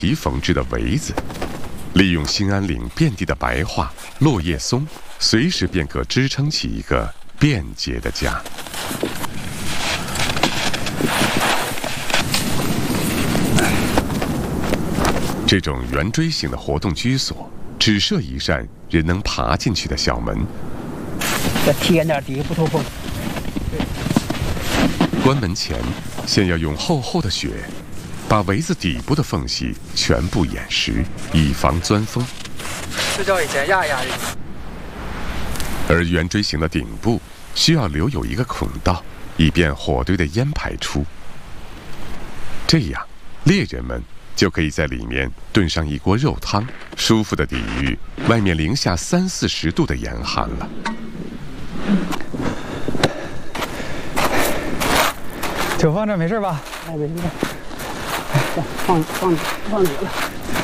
皮缝制的围子，利用兴安岭遍地的白桦、落叶松，随时便可支撑起一个便捷的家。这种圆锥形的活动居所，只设一扇人能爬进去的小门。 这贴点底不透风。 关门前，先要用厚厚的雪，把围子底部的缝隙全部掩实，以防钻风。 这叫以前压的。 而圆锥形的顶部需要留有一个孔道，以便火堆的烟排出。这样，猎人们就可以在里面炖上一锅肉汤，舒服地抵御外面零下30-40度的严寒了。 就放这没事吧？ 哎，没事。放底了。